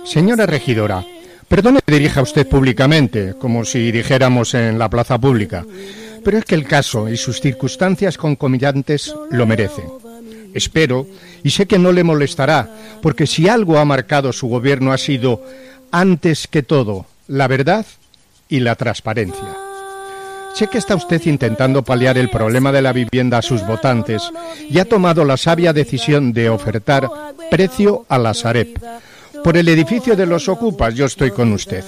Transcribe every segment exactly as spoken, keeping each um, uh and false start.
Señora regidora, perdone que dirija a usted públicamente, como si dijéramos en la plaza pública, pero es que el caso y sus circunstancias concomitantes lo merecen. Espero, y sé que no le molestará, porque si algo ha marcado su gobierno ha sido, antes que todo, la verdad y la transparencia. Sé que está usted intentando paliar el problema de la vivienda a sus votantes y ha tomado la sabia decisión de ofertar precio a la Sareb. Por el edificio de los ocupas yo estoy con usted.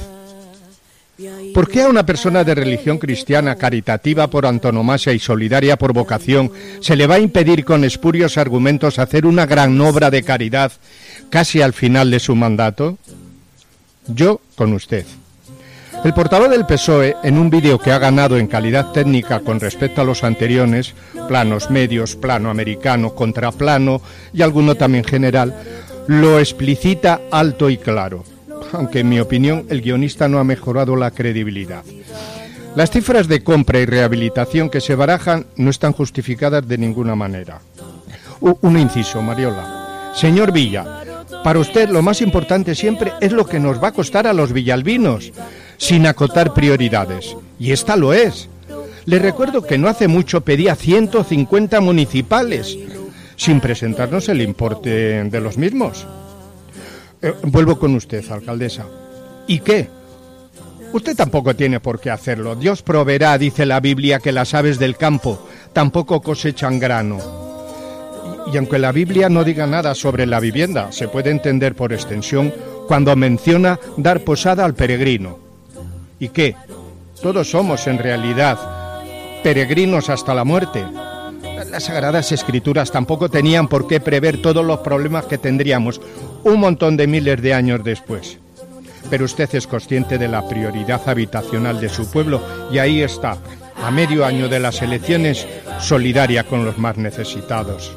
¿Por qué a una persona de religión cristiana, caritativa por antonomasia y solidaria por vocación, se le va a impedir con espurios argumentos hacer una gran obra de caridad casi al final de su mandato? Yo con usted. El portavoz del P S O E, en un vídeo que ha ganado en calidad técnica con respecto a los anteriores, planos medios, plano americano, contraplano y alguno también general, lo explicita alto y claro, aunque en mi opinión el guionista no ha mejorado la credibilidad. Las cifras de compra y rehabilitación que se barajan no están justificadas de ninguna manera. Un inciso, Mariola. Señor Villa, para usted lo más importante siempre es lo que nos va a costar a los villalbinos, sin acotar prioridades. Y esta lo es. Le recuerdo que no hace mucho pedía ciento cincuenta municipales, sin presentarnos el importe de los mismos. Eh, vuelvo con usted, alcaldesa. ¿Y qué? Usted tampoco tiene por qué hacerlo. Dios proveerá, dice la Biblia, que las aves del campo tampoco cosechan grano. Y, y aunque la Biblia no diga nada sobre la vivienda, se puede entender por extensión cuando menciona dar posada al peregrino. ¿Y qué? Todos somos, en realidad, peregrinos hasta la muerte. Las Sagradas Escrituras tampoco tenían por qué prever todos los problemas que tendríamos un montón de miles de años después. Pero usted es consciente de la prioridad habitacional de su pueblo y ahí está, a medio año de las elecciones, solidaria con los más necesitados.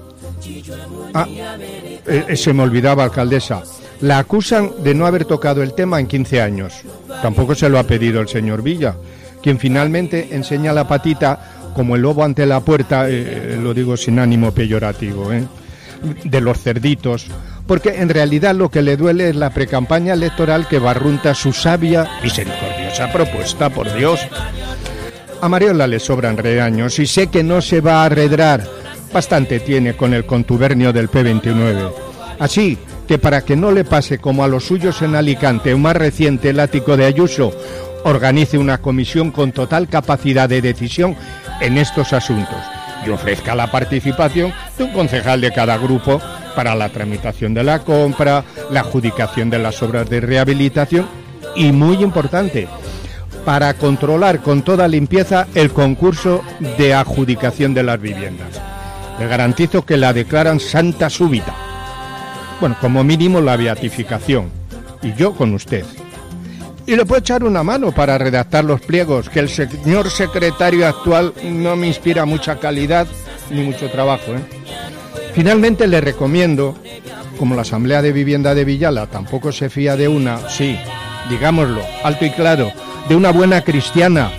Ah, eh, se me olvidaba, alcaldesa. La acusan de no haber tocado el tema en quince años. Tampoco se lo ha pedido el señor Villa, quien finalmente enseña la patita como el lobo ante la puerta, eh, lo digo sin ánimo peyorativo, ¿eh? de los cerditos, porque en realidad lo que le duele es la precampaña electoral que barrunta su sabia, misericordiosa propuesta, por Dios. A Mariola le sobran reaños y sé que no se va a arredrar, bastante tiene con el contubernio del P veintinueve. Así que para que no le pase como a los suyos en Alicante, un más reciente el ático de Ayuso, organice una comisión con total capacidad de decisión en estos asuntos y ofrezca la participación de un concejal de cada grupo para la tramitación de la compra, la adjudicación de las obras de rehabilitación y, muy importante, para controlar con toda limpieza el concurso de adjudicación de las viviendas. Le garantizo que la declaran santa súbita. Bueno, como mínimo la beatificación. Y yo con usted. Y le puedo echar una mano para redactar los pliegos, que el señor secretario actual no me inspira mucha calidad ni mucho trabajo, ¿eh? Finalmente le recomiendo, como la Asamblea de Vivienda de Villala tampoco se fía de una, sí, digámoslo, alto y claro, de una buena cristiana,